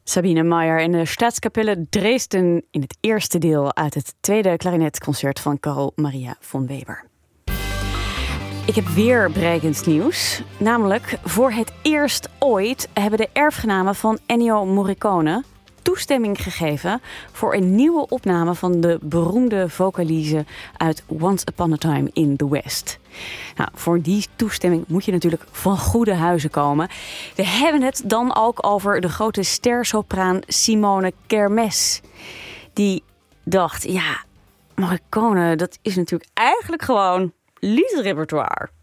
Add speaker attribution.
Speaker 1: Sabine Meyer in de Staatskapelle Dresden in het eerste deel uit het tweede klarinetconcert van Carl Maria von Weber. Ik heb weer brekend nieuws. Namelijk, voor het eerst ooit hebben de erfgenamen van Ennio Morricone toestemming gegeven voor een nieuwe opname van de beroemde vocalize uit Once Upon a Time in the West. Nou, voor die toestemming moet je natuurlijk van goede huizen komen. We hebben het dan ook over de grote stersopraan Simone Kermes. Die dacht, ja, Morricone, dat is natuurlijk eigenlijk gewoon liedrepertoire.